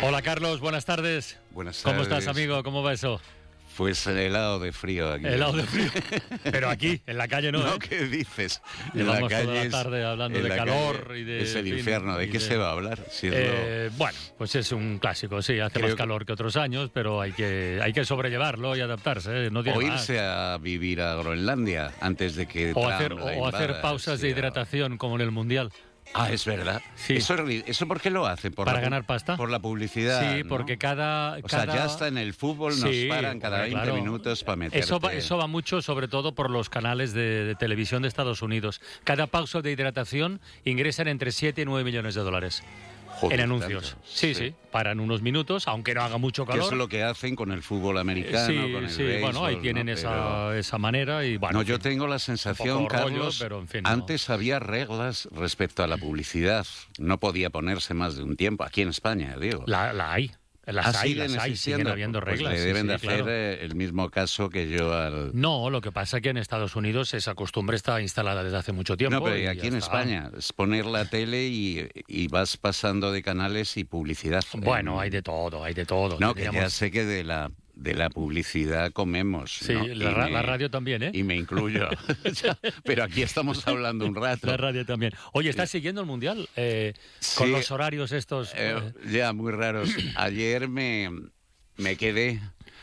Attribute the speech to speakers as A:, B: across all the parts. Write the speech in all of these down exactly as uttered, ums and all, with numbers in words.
A: Hola Carlos, buenas tardes.
B: Buenas tardes.
A: ¿Cómo estás, amigo? ¿Cómo va eso?
B: Pues helado de frío aquí.
A: Helado de frío. Pero aquí, en la calle no,
B: No,
A: ¿eh?
B: ¿qué dices? En
A: Llevamos
B: la calle
A: toda la
B: es-
A: tarde hablando
B: en
A: de
B: la
A: calor
B: calle
A: y de...
B: es el
A: en fin,
B: infierno. ¿De
A: y
B: qué se va a hablar? Si es lo-
A: Eh, bueno, pues es un clásico, sí, hace
B: Creo
A: más
B: que-
A: calor que otros años, pero hay que, hay que sobrellevarlo y adaptarse, ¿eh? No tiene
B: O
A: más.
B: irse a vivir a Groenlandia antes de que
A: O
B: Trump
A: hacer,
B: la
A: o hacer
B: invada,
A: pausas de
B: sí,
A: hidratación como en el Mundial.
B: Ah, es verdad.
A: Sí.
B: ¿Eso, ¿Eso por qué lo hace? ¿Por
A: ¿Para
B: la pu-
A: ganar pasta?
B: Por la publicidad.
A: Sí,
B: ¿no?
A: porque cada...
B: O sea,
A: cada-
B: ya está en el fútbol, nos
A: Sí,
B: paran cada
A: hombre,
B: veinte
A: claro.
B: minutos para meterte.
A: Eso va, eso va mucho, sobre todo por los canales de, de televisión de Estados Unidos. Cada pausa de hidratación ingresan entre siete y nueve millones de dólares
B: Joder,
A: en anuncios.
B: tanto.
A: Sí, sí, paran unos minutos, aunque no haga mucho
B: Que
A: calor.
B: eso es lo que hacen con el fútbol americano,
A: sí,
B: con el
A: sí,
B: béisbol,
A: bueno, ahí
B: ¿no?
A: tienen esa,
B: Pero-
A: esa manera y bueno.
B: No,
A: en
B: yo
A: fin.
B: tengo la sensación,
A: Un poco rollo,
B: Carlos,
A: pero, en fin, no.
B: antes había reglas respecto a la publicidad. No podía ponerse más de un tiempo, aquí en España, digo.
A: La, la hay. Las
B: Ah,
A: hay,
B: siguen
A: las hay,
B: existiendo.
A: siguen habiendo
B: Pues
A: reglas.
B: le
A: sí,
B: deben
A: sí,
B: de hacer
A: claro.
B: eh, el mismo caso que yo al...
A: No, lo que pasa es que en Estados Unidos esa costumbre está instalada desde hace mucho tiempo.
B: No, pero
A: y
B: aquí
A: ya
B: en
A: está.
B: España es poner la tele y, y vas pasando de canales y publicidad.
A: Bueno,
B: Eh,
A: hay de todo, hay de todo.
B: No, que ya
A: Tendríamos-
B: sé que de la, de la publicidad comemos.
A: Sí,
B: ¿no?
A: la,
B: Y
A: ra-
B: me-
A: la radio también, ¿eh?
B: Y me incluyo. Pero aquí estamos hablando un rato.
A: La radio también. Oye, ¿estás siguiendo el Mundial? Eh, Con
B: Sí.
A: los horarios estos...
B: Eh,
A: eh,
B: ya, muy raros. Ayer me, me quedé...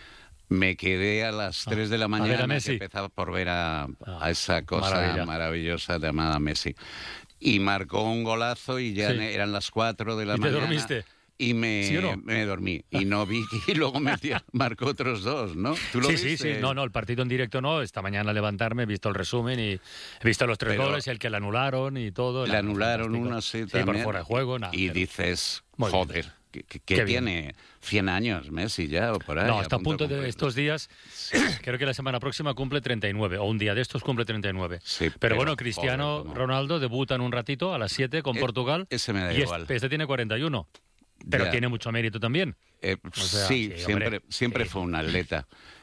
B: Me quedé a las tres de la
A: ver a
B: mañana,
A: Messi.
B: que empezaba por ver a,
A: Ah,
B: a esa cosa
A: maravilla.
B: maravillosa llamada Messi. Y marcó un golazo y ya
A: Sí.
B: ne- eran las cuatro de la
A: ¿Y te
B: mañana.
A: dormiste?
B: Y me,
A: ¿Sí o no?
B: me dormí. Y no vi que y luego metía, marcó otros dos, ¿no? ¿Tú lo
A: Sí, sí,
B: viste?
A: sí. No, no, el partido en directo no. Esta mañana levantarme, he visto el resumen y he visto los tres
B: Pero-
A: goles y el que le anularon y todo.
B: Le
A: Nada,
B: anularon
A: fantástico.
B: uno, sí,
A: Sí, por
B: también.
A: fuera de juego, nada.
B: Y
A: pero-
B: dices,
A: Muy bien.
B: joder, que, que-
A: Qué
B: que
A: bien.
B: tiene cien años Messi ya o por ahí.
A: No, está a punto de
B: cumplir.
A: estos días, creo que la semana próxima cumple treinta y nueve, o un día de estos cumple treinta y nueve.
B: Sí,
A: pero,
B: pero,
A: bueno,
B: joder,
A: Cristiano
B: cómo-
A: Ronaldo debuta en un ratito a las siete con
B: Eh,
A: Portugal.
B: ese me da
A: y
B: igual.
A: Este, este tiene cuarenta y uno, pero
B: Ya.
A: tiene mucho mérito también.
B: Eh,
A: sea,
B: sí,
A: sí,
B: siempre,
A: hombre,
B: siempre
A: sí.
B: fue un atleta.